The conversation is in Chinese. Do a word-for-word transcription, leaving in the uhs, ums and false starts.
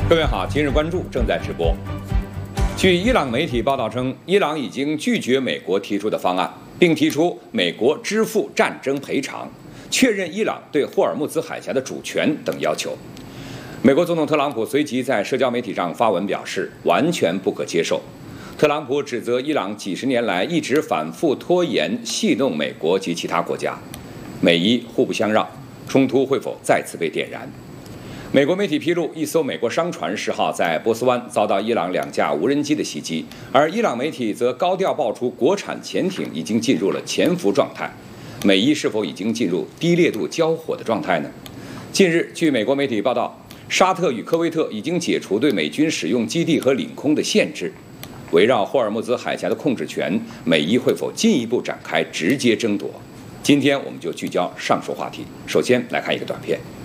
各位好，今日关注正在直播。据伊朗媒体报道称，伊朗已经拒绝美国提出的方案，并提出美国支付战争赔偿、确认伊朗对霍尔木兹海峡的主权等要求。美国总统特朗普随即在社交媒体上发文表示，完全不可接受。特朗普指责伊朗几十年来一直反复拖延戏弄美国及其他国家，美伊互不相让，冲突会否再次被点燃？美国媒体披露，一艘美国商船十号在波斯湾遭到伊朗两架无人机的袭击，而伊朗媒体则高调爆出国产潜艇已经进入了潜伏状态。美伊是否已经进入低烈度交火的状态呢？近日，据美国媒体报道，沙特与科威特已经解除对美军使用基地和领空的限制。围绕霍尔木兹海峡的控制权，美伊会否进一步展开直接争夺？今天我们就聚焦上述话题。首先来看一个短片。